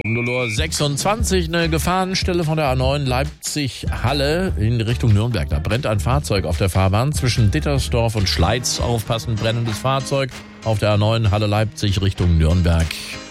0:26 Uhr, eine Gefahrenstelle von der A9 Leipzig-Halle in Richtung Nürnberg. Da brennt ein Fahrzeug auf der Fahrbahn zwischen Dittersdorf und Schleiz. Aufpassen, brennendes Fahrzeug auf der A9 Halle Leipzig Richtung Nürnberg.